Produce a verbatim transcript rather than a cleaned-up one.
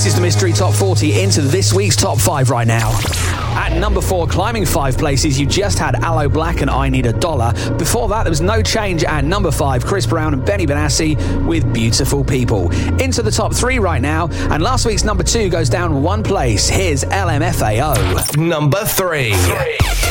This is the Mystery Top forty into this week's Top five right now. At number four, climbing five places, you just had Aloe Black and I Need a Dollar. Before that, there was no change at number five, Chris Brown and Benny Benassi with Beautiful People. Into the top three right now, and last week's number two goes down one place. Here's L M F A O. Number three. three.